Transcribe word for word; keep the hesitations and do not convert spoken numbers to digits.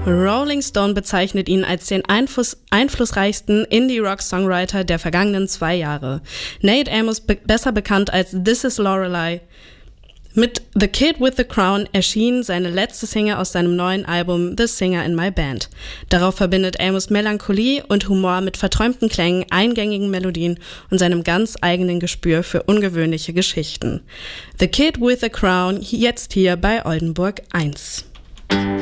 Rolling Stone bezeichnet ihn als den Einfluss, einflussreichsten Indie-Rock-Songwriter der vergangenen zwei Jahre. Nate Amos, be- besser bekannt als This Is Lorelei. Mit The Kid with the Crown erschien seine letzte Single aus seinem neuen Album The Singer in My Band. Darauf verbindet Amos Melancholie und Humor mit verträumten Klängen, eingängigen Melodien und seinem ganz eigenen Gespür für ungewöhnliche Geschichten. The Kid with the Crown, jetzt hier bei Oldenburg eins.